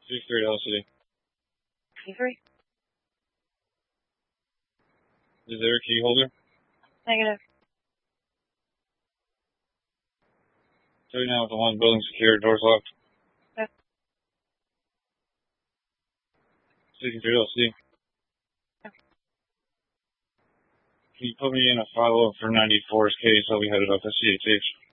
63 LCD. P3? Is there a key holder? Negative. So now with the one building secured, doors locked. Yep. 63 LCD. Can you put me in a follow-up for 94's case? I'll be headed up to CHH.